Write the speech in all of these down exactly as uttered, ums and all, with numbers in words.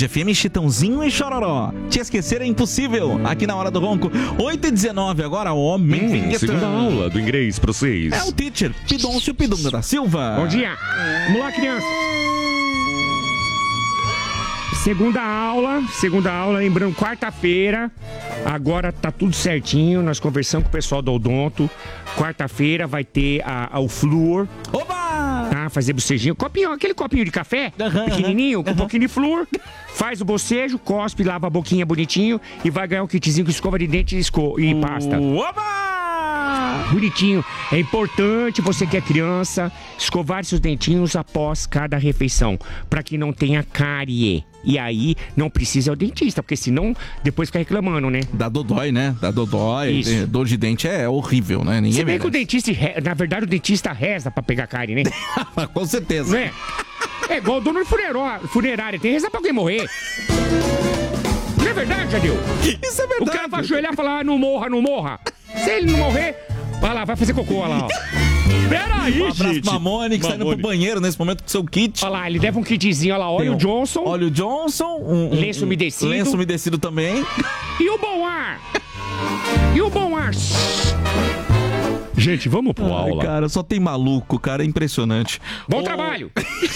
F M, Chitãozinho e Chororó. Te esquecer é impossível. Aqui na Hora do Ronco, oito e dezenove agora, homem. Hum, segunda aula do inglês pra vocês. É o teacher Pidoncio Pidunga da Silva. Bom dia. Vamos lá, criança. Segunda aula, segunda aula, lembrando, quarta-feira, agora tá tudo certinho, nós conversamos com o pessoal do Odonto, quarta-feira vai ter a, a, o flúor. Oba! Tá, fazer bocejinho, copinho, aquele copinho de café, uhum, pequenininho, uhum. com um pouquinho de flúor, faz o bocejo, cospe, lava a boquinha bonitinho e vai ganhar um kitzinho com escova de dente e, esco e pasta. Oba! Bonitinho. É importante, você que é criança, escovar seus dentinhos após cada refeição, para que não tenha cárie. E aí, não precisa ir ao dentista, porque senão depois fica reclamando, né? Dá dodói, né? Dá dodói. Isso. Dor de dente é horrível, né? Ninguém Se bem merece. que o dentista, na verdade, o dentista reza pra pegar cárie, né? Com certeza. Não é? É igual o dono de funerária, funerária, tem que rezar pra alguém morrer. Não é verdade, Jadil? Isso é verdade. O cara vai ajoelhar e falar, ah, não morra, não morra. Se ele não morrer, vai lá, vai fazer cocô, olha lá, ó. Peraí, Um abraço gente. pra Mônica, que tá indo pro banheiro nesse momento com seu kit. Olha lá, ele leva um kitzinho, olha lá, óleo Tem um Johnson. Óleo Johnson. Um, um, Lenço umedecido. Lenço umedecido também. E o bom ar? E o bom ar? Gente, vamos pro Ai, aula. cara, só tem maluco, cara, é impressionante. Bom Ô, trabalho.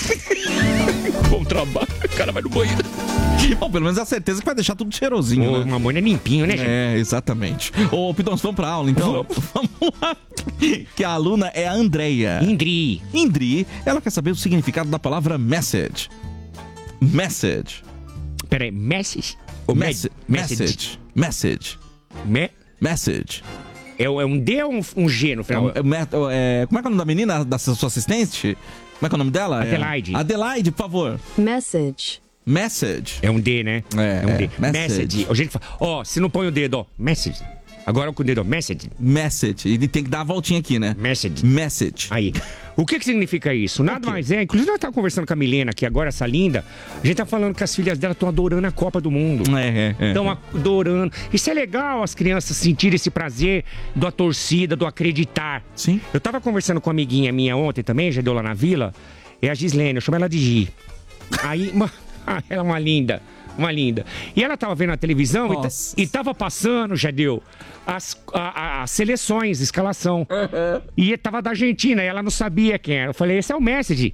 Bom trabalho. O cara vai no banheiro. Bom, pelo menos a certeza que vai deixar tudo cheirosinho, Ô, né? mamãe é limpinho, né, gente? É, exatamente. Ô, Pidoncio, vamos pra aula, então? Vamos lá. Que a aluna é a Andreia. Indri. Indri, ela quer saber o significado da palavra message. Message. Peraí, message? O Me- message. Message. Message. Me- Message. É, um- é um D ou um, um G no É, final? é, é, como é que é o nome da menina, da sua assistente? Como é que é o nome dela? Adelaide. É, Adelaide, por favor. Message. Message. É um D, né? É, um é, D. message. Message. A gente fala, ó, se não põe o dedo, ó, message. Agora com o dedo, ó, message. Message. Ele tem que dar a voltinha aqui, né? Message. Message. Aí. O que que significa isso? Nada quê? mais é. Inclusive, nós estávamos conversando com a Milena aqui agora, essa linda. A gente tá falando que as filhas dela estão adorando a Copa do Mundo. É, é, é. Estão adorando. Isso é legal, as crianças sentirem esse prazer da torcida, do acreditar. Sim. Eu tava conversando com uma amiguinha minha ontem também, já deu lá na vila. É a Gislene, eu chamo ela de Gi. Aí, uma, ela é uma linda. Uma linda. E ela tava vendo a televisão e, ta- Nossa. e tava passando, Jadeu, as, a- a- as seleções, escalação. E tava da Argentina, e ela não sabia quem era. Eu falei, esse é o Messi.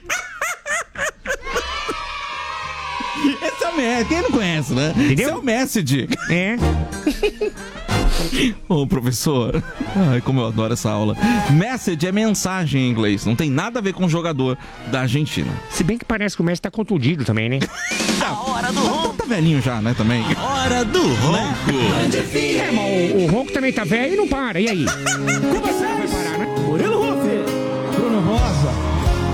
Esse é o Message. Quem não conhece, né? Entendeu? Esse é o Message. É. Ô, professor. Ai, como eu adoro essa aula. Message é mensagem em inglês. Não tem nada a ver com o jogador da Argentina. Se bem que parece que o Messi tá contundido também, né? A hora do ronco. Tá velhinho já, né, também? Hora do Ronco. É, mas o, o Ronco também tá velho e não para. E aí? Com você,